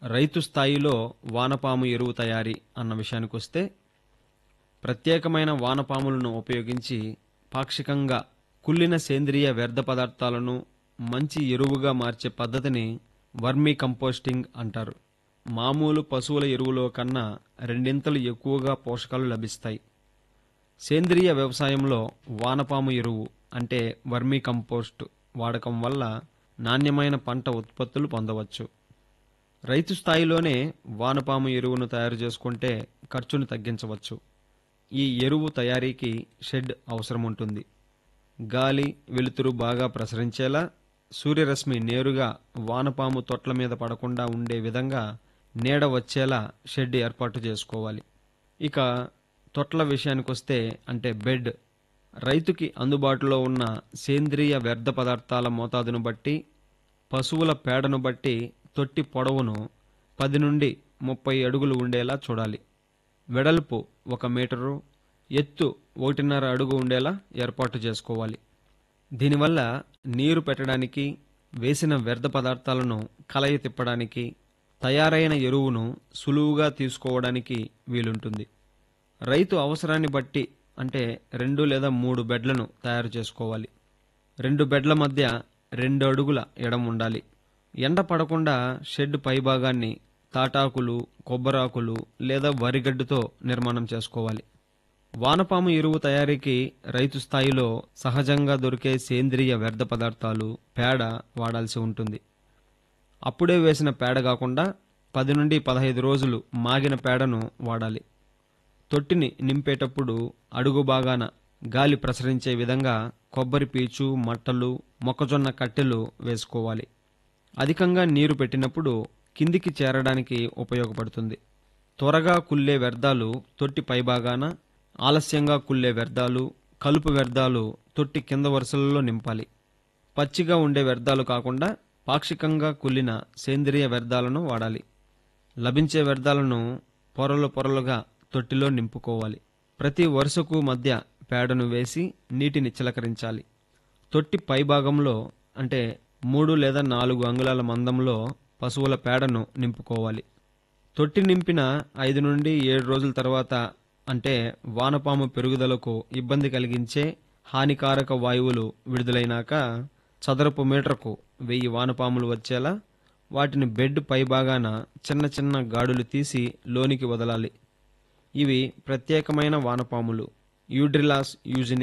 రైతు స్థాయిలో వానపాము ఎరువు తయారీ అన్న విషయానికొస్తే, ప్రత్యేకమైన వానపాములను ఉపయోగించి పాక్షికంగా కుళ్ళిన సేంద్రియ వ్యర్థ పదార్థాలను మంచి ఎరువుగా మార్చే పద్ధతిని వర్మీ కంపోస్టింగ్ అంటారు. మామూలు పశువుల ఎరువులో కన్నా రెండింతలు ఎక్కువగా పోషకాలు లభిస్తాయి. సేంద్రియ వ్యవసాయంలో వానపాము ఎరువు అంటే వర్మీ కంపోస్ట్ వాడకం వల్ల నాణ్యమైన పంట ఉత్పత్తులు పొందవచ్చు. రైతు స్థాయిలోనే వానపాము ఎరువును తయారు చేసుకుంటే ఖర్చును తగ్గించవచ్చు. ఈ ఎరువు తయారీకి షెడ్ అవసరం ఉంటుంది. గాలి, వెలుతురు బాగా ప్రసరించేలా, సూర్యరశ్మి నేరుగా వానపాము తొట్ల మీద పడకుండా ఉండే విధంగా నీడ వచ్చేలా షెడ్ ఏర్పాటు చేసుకోవాలి. ఇక తొట్ల విషయానికొస్తే అంటే బెడ్, రైతుకి అందుబాటులో ఉన్న సేంద్రియ వ్యర్థ పదార్థాల మోతాదును బట్టి, పశువుల పేడను బట్టి తొట్టి పొడవును 10 నుండి 30 అడుగులు ఉండేలా చూడాలి. వెడల్పు 1 మీటరు, ఎత్తు 1.5 అడుగు ఉండేలా ఏర్పాటు చేసుకోవాలి. దీనివల్ల నీరు పెట్టడానికి, వేసిన వ్యర్థ పదార్థాలను కలయి తిప్పడానికి, తయారైన ఎరువును సులువుగా తీసుకోవడానికి వీలుంటుంది. రైతు అవసరాన్ని బట్టి అంటే 2 లేదా 3 బెడ్లను తయారు చేసుకోవాలి. 2 బెడ్ల మధ్య 2 అడుగుల ఎడం ఉండాలి. ఎండ పడకుండా షెడ్ పైభాగాన్ని తాటాకులు, కొబ్బరాకులు లేదా వరిగడ్డుతో నిర్మాణం చేసుకోవాలి. వానపాము ఎరువు తయారీకి రైతు స్థాయిలో సహజంగా దొరికే సేంద్రియ వ్యర్థ పదార్థాలు, పేడ వాడాల్సి ఉంటుంది. అప్పుడే వేసిన పేడ కాకుండా 10 నుండి 15 రోజులు మాగిన పేడను వాడాలి. తొట్టిని నింపేటప్పుడు అడుగు భాగాన గాలి ప్రసరించే విధంగా కొబ్బరి పీచు, మట్టలు, మొక్కజొన్న కట్టెలు వేసుకోవాలి. అధికంగా నీరు పెట్టినప్పుడు కిందికి చేరడానికి ఉపయోగపడుతుంది. త్వరగా కుళ్ళే వ్యర్థాలు తొట్టి పైభాగాన, ఆలస్యంగా కుళ్ళే వ్యర్థాలు, కలుపు వ్యర్థాలు తొట్టి కింద వరుసలలో నింపాలి. పచ్చిగా ఉండే వ్యర్థాలు కాకుండా పాక్షికంగా కుళ్ళిన సేంద్రియ వ్యర్థాలను వాడాలి. లభించే వ్యర్థాలను పొరలు పొరలుగా తొట్టిలో నింపుకోవాలి. ప్రతి వరుసకు మధ్య పేడను వేసి నీటిని చిలకరించాలి. తొట్టి పైభాగంలో అంటే 3 లేదా 4 అంగుళాల మందంలో పశువుల పేడను నింపుకోవాలి. తొట్టి నింపిన 5 నుండి 7 రోజుల తర్వాత అంటే వానపాము పెరుగుదలకు ఇబ్బంది కలిగించే హానికారక వాయువులు విడుదలైనాక చదరపు మీటర్కు 1000 వానపాములు వచ్చేలా వాటిని బెడ్ పైభాగాన చిన్న చిన్న గాడులు తీసి లోనికి వదలాలి. ఇవి ప్రత్యేకమైన వానపాములు, యూడ్రిలాస్ యూజిని